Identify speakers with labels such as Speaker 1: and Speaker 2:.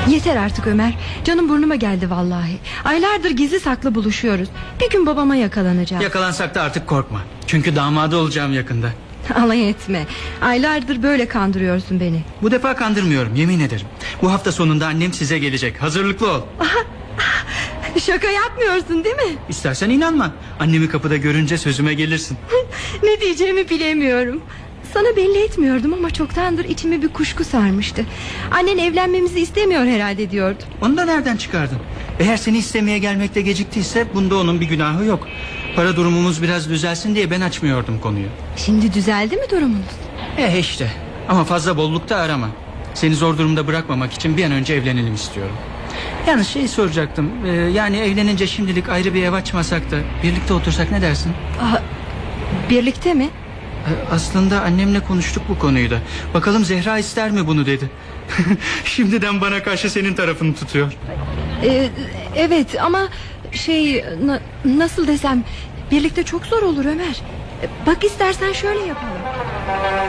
Speaker 1: Yeter artık Ömer. Canım burnuma geldi vallahi. Aylardır gizli saklı buluşuyoruz. Bir gün babama yakalanacağım.
Speaker 2: Yakalansak da artık korkma. Çünkü damadı olacağım yakında.
Speaker 1: Alay etme. Aylardır böyle kandırıyorsun beni.
Speaker 2: Bu defa kandırmıyorum, yemin ederim. Bu hafta sonunda annem size gelecek. Hazırlıklı ol.
Speaker 1: Şaka yapmıyorsun değil mi?
Speaker 2: İstersen inanma. Annemi kapıda görünce sözüme gelirsin.
Speaker 1: Ne diyeceğimi bilemiyorum. Sana belli etmiyordum ama çoktandır içimi bir kuşku sarmıştı. Annen evlenmemizi istemiyor herhalde diyordu.
Speaker 2: Onu da nereden çıkardın? Eğer seni istemeye gelmekte geciktiyse bunda onun bir günahı yok. Para durumumuz biraz düzelsin diye ben açmıyordum konuyu.
Speaker 1: Şimdi düzeldi mi durumunuz?
Speaker 2: İşte. Ama fazla bollukta arama. Seni zor durumda bırakmamak için bir an önce evlenelim istiyorum. Yalnız soracaktım. Yani evlenince şimdilik ayrı bir ev açmasak da birlikte otursak, ne dersin?
Speaker 1: Birlikte mi?
Speaker 2: Aslında annemle konuştuk bu konuyu da. Bakalım Zehra ister mi bunu dedi. Şimdiden bana karşı senin tarafını tutuyor.
Speaker 1: Evet ama nasıl desem, birlikte çok zor olur Ömer. Bak istersen şöyle yapalım.